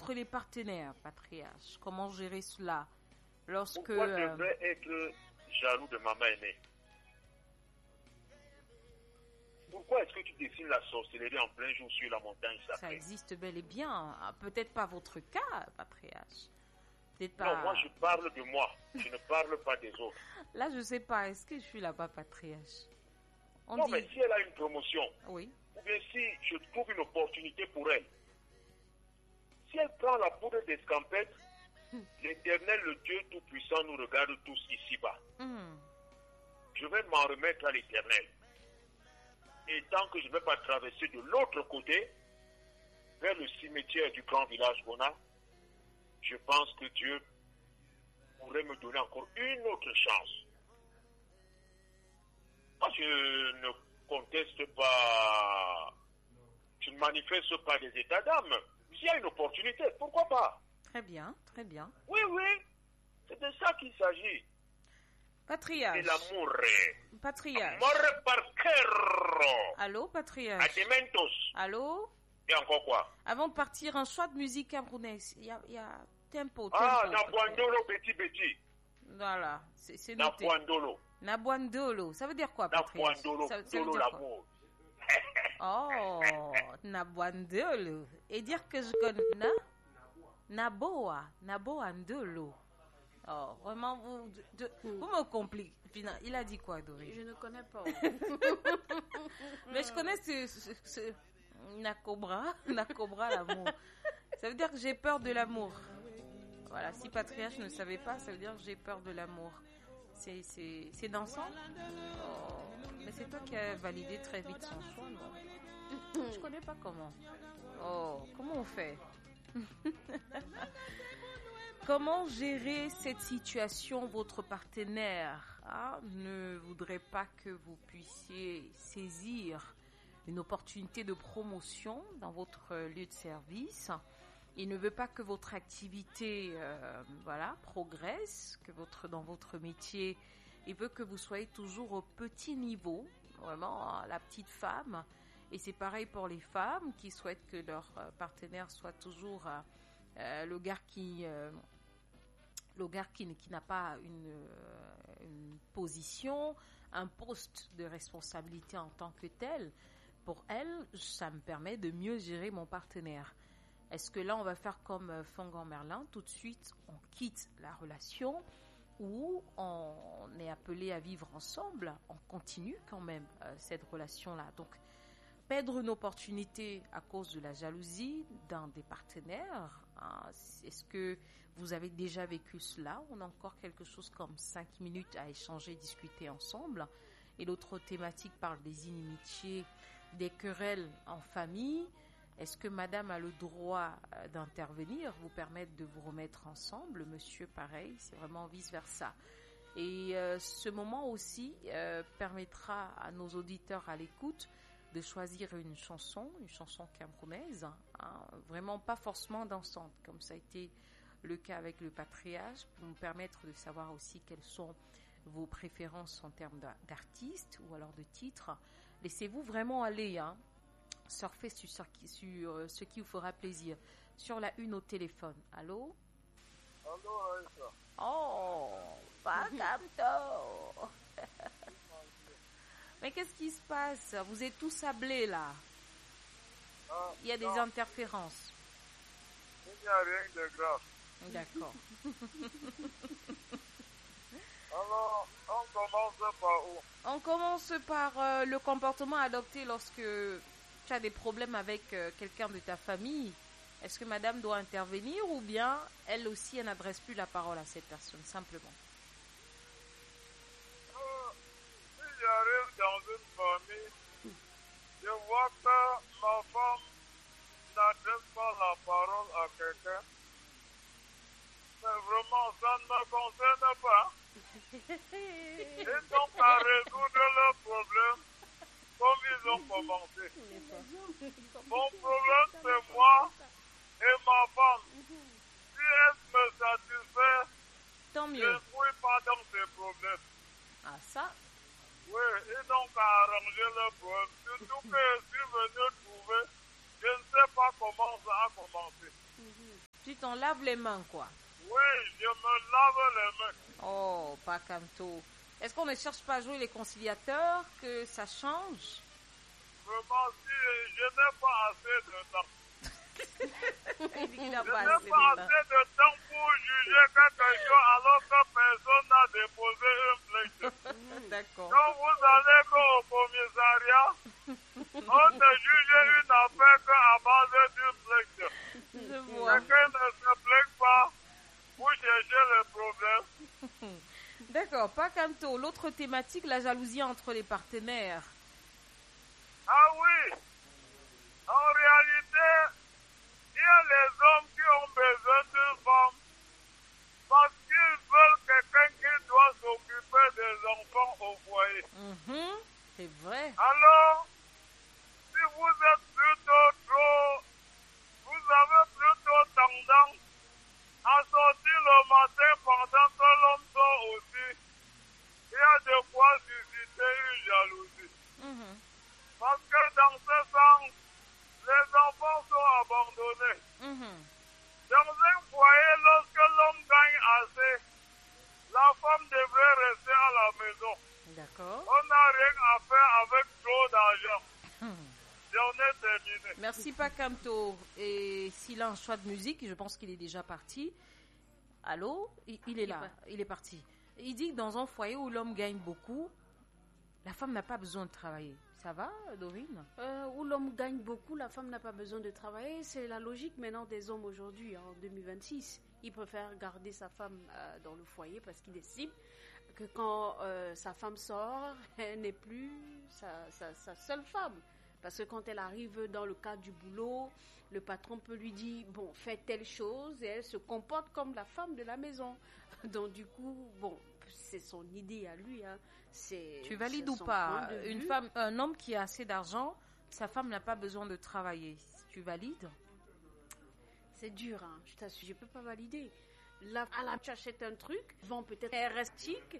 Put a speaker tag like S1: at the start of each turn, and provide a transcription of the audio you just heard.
S1: entre les partenaires, patriarche. Comment gérer cela lorsque...
S2: Pourquoi devrais être jaloux de maman aînée? Pourquoi est-ce que tu dessines la sorcellerie en plein jour sur la montagne sacrée?
S1: Ça existe bel et bien. Peut-être pas votre cas, patriarche. Peut-être pas...
S2: Non, moi je parle de moi. Je ne parle pas des autres.
S1: Là, je sais pas. Est-ce que je suis là-bas, patriarche?
S2: Non, mais si elle a une promotion,
S1: oui.
S2: ou bien si je trouve une opportunité pour elle, si elle prend la poudre d'escampette, l'Éternel, le Dieu Tout-Puissant, nous regarde tous ici-bas. Je vais m'en remettre à l'Éternel. Et tant que je ne vais pas traverser de l'autre côté, vers le cimetière du grand village Bona, je pense que Dieu pourrait me donner encore une autre chance. Moi, je ne conteste pas, je ne manifeste pas des états d'âme. S'il y a une opportunité, pourquoi pas?
S1: Très bien, très bien.
S2: Oui, c'est de ça qu'il s'agit.
S1: Patriarche.
S2: C'est l'amour.
S1: Patriarche.
S2: Amore par cœur.
S1: Allô, patriarche.
S2: Adementos.
S1: Allô?
S2: Et encore quoi?
S1: Avant de partir, un choix de musique camerounaise. Il y a tempo.
S2: Nabwandolo, petit.
S1: Voilà, c'est noté. Nabwandolo. Ça veut dire quoi, patriarche?
S2: Nabwandolo, l'amour.
S1: Oh, Nabwandolo. Et dire que je connais... Nabwandolo. Oh, vraiment, vous me compliquez. Il a dit quoi, Doris?
S3: Je ne connais pas.
S1: Mais je connais ce Nakobra, l'amour. Ça veut dire que j'ai peur de l'amour. Voilà, si patriarche ne savait pas, ça veut dire que j'ai peur de l'amour. C'est dansant? Oh, mais c'est toi qui as validé très vite son choix, non? Je connais pas comment. Oh, comment on fait? Comment gérer cette situation? Votre partenaire ne voudrait pas que vous puissiez saisir une opportunité de promotion dans votre lieu de service. Il ne veut pas que votre activité progresse, dans votre métier. Il veut que vous soyez toujours au petit niveau, vraiment la petite femme. Et c'est pareil pour les femmes qui souhaitent que leur partenaire soit toujours le gars qui n'a pas une position, un poste de responsabilité en tant que tel. Pour elle, ça me permet de mieux gérer mon partenaire. Est-ce que là, on va faire comme Fangan Merlin, tout de suite, on quitte la relation ou on est appelé à vivre ensemble, on continue quand même cette relation-là. Donc, perdre une opportunité à cause de la jalousie d'un des partenaires, est-ce que vous avez déjà vécu cela? On a encore quelque chose comme 5 minutes à échanger, discuter ensemble. Et l'autre thématique parle des inimitiés, des querelles en famille. Est-ce que madame a le droit d'intervenir, vous permettre de vous remettre ensemble? Monsieur, pareil, c'est vraiment vice-versa. Et ce moment aussi permettra à nos auditeurs à l'écoute de choisir une chanson camerounaise, vraiment pas forcément dansante, comme ça a été le cas avec le patriarche, pour nous permettre de savoir aussi quelles sont vos préférences en termes d'artistes ou alors de titres. Laissez-vous vraiment aller, surfez sur ce qui vous fera plaisir. Sur la une au téléphone. Allô?
S4: Allô, Aïssa.
S1: Oh, pas capto. Mais qu'est-ce qui se passe? Vous êtes tous sablés là. Il y a des interférences.
S4: Il n'y a rien de grave.
S1: D'accord.
S4: Alors, on commence par où?
S1: On commence par le comportement adopté lorsque tu as des problèmes avec quelqu'un de ta famille. Est-ce que madame doit intervenir ou bien elle aussi, elle n'adresse plus la parole à cette personne, simplement?
S4: Si j'arrive dans une famille, je vois que ma femme n'adresse pas la parole à quelqu'un, mais vraiment, ça ne me concerne pas. Ils ont qu'à résoudre leurs problèmes comme ils ont commencé. Mon problème, c'est moi et ma femme. Si elle me satisfait,
S1: tant mieux.
S4: je ne fouille pas dans ses problèmes.
S1: Ah, ça?
S4: Oui, ils n'ont qu'à arranger leurs problèmes. Surtout que je suis venu trouver, je ne sais pas comment ça a commencé.
S1: Tu t'en laves les mains, quoi.
S4: Oui, je me lave les mains.
S1: Oh, Pakamto. Est-ce qu'on ne cherche pas à jouer les conciliateurs, que ça change?
S4: Vraiment, si je n'ai pas assez de temps.
S1: Il dit qu'il
S4: Je
S1: n'a
S4: n'ai
S1: pas
S4: pas
S1: assez de temps.
S4: assez de temps pour juger quelque chose alors que personne n'a déposé une plainte.
S1: D'accord.
S4: Quand vous allez au commissariat, on ne juge une affaire qu'à base d'une plainte.
S1: Je vois.
S4: Quelqu'un ne se plaint pas pour chercher le problème.
S1: D'accord, Pakamto. L'autre thématique, la jalousie entre les partenaires.
S4: Ah oui, en réalité, il y a les hommes qui ont besoin d'une femme parce qu'ils veulent quelqu'un qui doit s'occuper des enfants au foyer.
S1: C'est vrai.
S4: Alors, si vous êtes vous avez plutôt tendance à sortir le matin pendant que l'homme sort aussi, il y a de quoi susciter une jalousie. Parce que dans ce sens, les enfants sont abandonnés. Dans un foyer, lorsque l'homme gagne assez, la femme devrait rester à la maison.
S1: D'accord.
S4: On n'a rien à faire avec trop d'argent. J'en ai terminé.
S1: Merci Pakamto. Et s'il a un choix de musique, je pense qu'il est déjà parti. Allô? Il est là. Il est parti. Il dit que dans un foyer où l'homme gagne beaucoup, la femme n'a pas besoin de travailler. Ça va, Dorine?
S3: Où l'homme gagne beaucoup, la femme n'a pas besoin de travailler. C'est la logique maintenant des hommes aujourd'hui, en 2026. Ils préfèrent garder sa femme dans le foyer parce qu'ils estiment que quand sa femme sort, elle n'est plus sa seule femme. Parce que quand elle arrive dans le cadre du boulot, le patron peut lui dire, bon, fais telle chose, et elle se comporte comme la femme de la maison. Donc du coup, bon, c'est son idée à lui. Hein.
S1: Tu valides ou pas? Une femme, un homme qui a assez d'argent, sa femme n'a pas besoin de travailler. Tu valides?
S3: C'est dur, hein, je t'assure, je peux pas valider. Là, tu achètes un truc, vend peut-être un rustique,